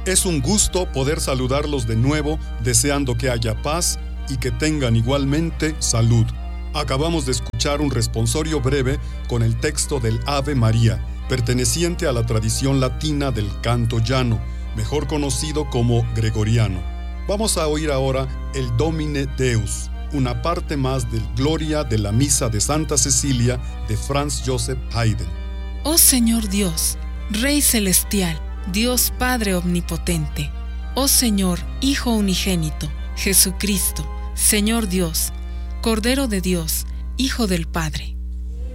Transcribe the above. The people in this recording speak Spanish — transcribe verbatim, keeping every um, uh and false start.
Es un gusto poder saludarlos de nuevo, deseando que haya paz y que tengan igualmente salud. Acabamos de escuchar un responsorio breve con el texto del Ave María, perteneciente a la tradición latina del canto llano, mejor conocido como gregoriano. Vamos a oír ahora el Domine Deus, una parte más del Gloria de la Misa de Santa Cecilia de Franz Joseph Haydn. Oh Señor Dios, Rey Celestial, Dios Padre Omnipotente, oh Señor, Hijo Unigénito, Jesucristo, Señor Dios, Cordero de Dios, Hijo del Padre,